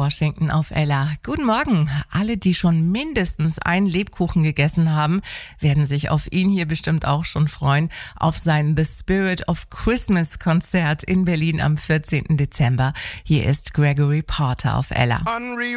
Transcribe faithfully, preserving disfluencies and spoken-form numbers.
Washington auf Ella. Guten Morgen. Alle, die schon mindestens einen Lebkuchen gegessen haben, werden sich auf ihn hier bestimmt auch schon freuen. Auf sein The Spirit of Christmas Konzert in Berlin am vierzehnten Dezember. Hier ist Gregory Porter auf Ella.